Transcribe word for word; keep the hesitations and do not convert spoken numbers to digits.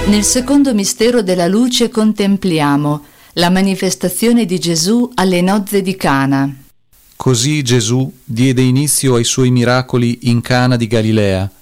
Nel secondo mistero della luce contempliamo la manifestazione di Gesù alle nozze di Cana. Così Gesù diede inizio ai suoi miracoli in Cana di Galilea